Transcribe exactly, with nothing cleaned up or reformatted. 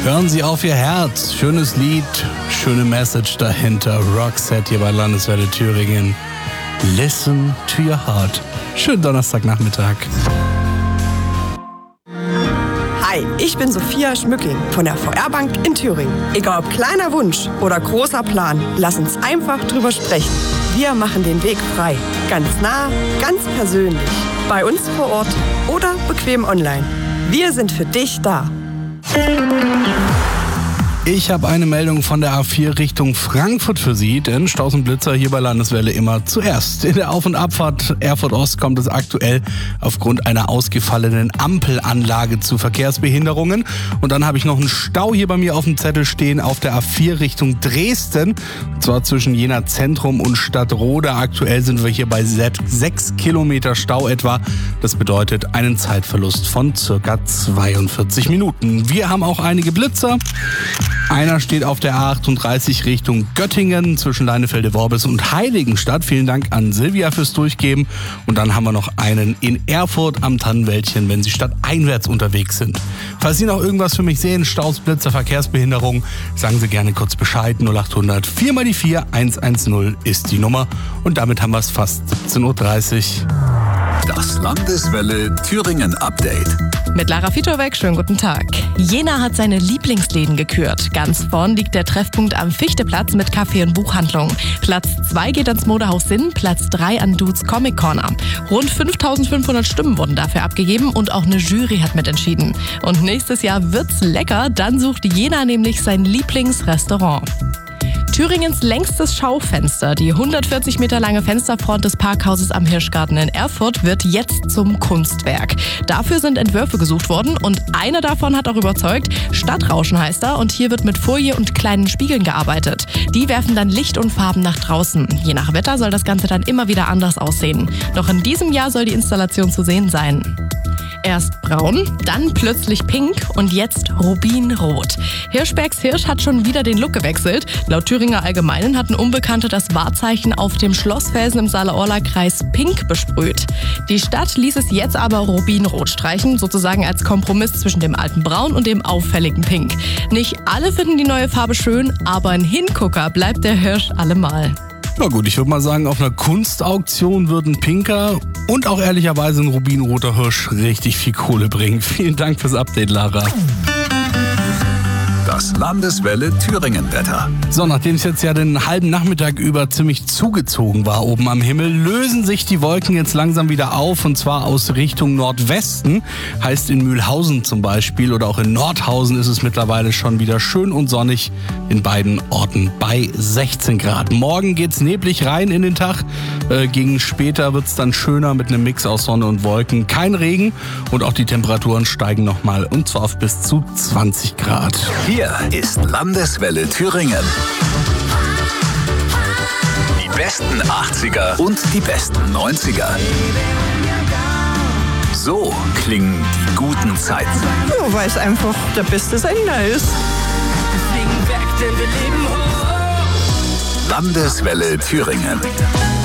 Hören Sie auf Ihr Herz. Schönes Lied, schöne Message dahinter. Roxette hier bei Landeswelle Thüringen. Listen to your heart. Schönen Donnerstagnachmittag. Hi, ich bin Sophia Schmücking von der V R-Bank in Thüringen. Egal ob kleiner Wunsch oder großer Plan, lass uns einfach drüber sprechen. Wir machen den Weg frei. Ganz nah, ganz persönlich. Bei uns vor Ort oder bequem online. Wir sind für dich da. Ich habe eine Meldung von der A vier Richtung Frankfurt für Sie, denn Staus und Blitzer hier bei Landeswelle immer zuerst. In der Auf- und Abfahrt Erfurt Ost kommt es aktuell aufgrund einer ausgefallenen Ampelanlage zu Verkehrsbehinderungen. Und dann habe ich noch einen Stau hier bei mir auf dem Zettel stehen auf der A vier Richtung Dresden. Und zwar zwischen Jena Zentrum und Stadtroda. Aktuell sind wir hier bei sechs Kilometer Stau etwa. Das bedeutet einen Zeitverlust von circa zweiundvierzig Minuten. Wir haben auch einige Blitzer. Einer steht auf der A achtunddreißig Richtung Göttingen zwischen Leinefelde-Worbis und Heiligenstadt. Vielen Dank an Silvia fürs Durchgeben. Und dann haben wir noch einen in Erfurt am Tannenwäldchen, wenn Sie stadteinwärts unterwegs sind. Falls Sie noch irgendwas für mich sehen, Staus, Blitzer, Verkehrsbehinderung, sagen Sie gerne kurz Bescheid. null achthundert vier mal die vier eins eins null ist die Nummer. Und damit haben wir es fast siebzehn Uhr dreißig. Das Landeswelle Thüringen Update. Mit Lara Fitowek, schönen guten Tag. Jena hat seine Lieblingsläden gekürt. Ganz vorn liegt der Treffpunkt am Fichteplatz mit Café und Buchhandlung. Platz zwei geht ans Modehaus Sinn, Platz drei an Dudes Comic Corner. Rund fünftausendfünfhundert Stimmen wurden dafür abgegeben und auch eine Jury hat mitentschieden. Und nächstes Jahr wird's lecker, dann sucht Jena nämlich sein Lieblingsrestaurant. Thüringens längstes Schaufenster, die hundertvierzig Meter lange Fensterfront des Parkhauses am Hirschgarten in Erfurt, wird jetzt zum Kunstwerk. Dafür sind Entwürfe gesucht worden und einer davon hat auch überzeugt. Stadtrauschen heißt er und hier wird mit Folie und kleinen Spiegeln gearbeitet. Die werfen dann Licht und Farben nach draußen. Je nach Wetter soll das Ganze dann immer wieder anders aussehen. Noch in diesem Jahr soll die Installation zu sehen sein. Erst braun, dann plötzlich pink und jetzt rubinrot. Hirschbergs Hirsch hat schon wieder den Look gewechselt. Laut Thüringer Allgemeinen hatten Unbekannte das Wahrzeichen auf dem Schlossfelsen im Saale-Orla-Kreis pink besprüht. Die Stadt ließ es jetzt aber rubinrot streichen, sozusagen als Kompromiss zwischen dem alten Braun und dem auffälligen Pink. Nicht alle finden die neue Farbe schön, aber ein Hingucker bleibt der Hirsch allemal. Na gut, ich würde mal sagen, auf einer Kunstauktion wird ein pinker und auch ehrlicherweise ein rubinroter Hirsch richtig viel Kohle bringen. Vielen Dank fürs Update, Lara. Das Landeswelle Thüringen Wetter. So, nachdem es jetzt ja den halben Nachmittag über ziemlich zugezogen war oben am Himmel, lösen sich die Wolken jetzt langsam wieder auf und zwar aus Richtung Nordwesten. Heißt in Mühlhausen zum Beispiel oder auch in Nordhausen ist es mittlerweile schon wieder schön und sonnig in beiden Orten bei sechzehn Grad. Morgen geht's neblig rein in den Tag. Äh, gegen später wird's dann schöner mit einem Mix aus Sonne und Wolken. Kein Regen und auch die Temperaturen steigen nochmal und zwar auf bis zu zwanzig Grad. Hier ist Landeswelle Thüringen. Die besten achtziger und die besten neunziger. So klingen die guten Zeiten. Ja, weil es einfach der beste Sender ist. Landeswelle Thüringen.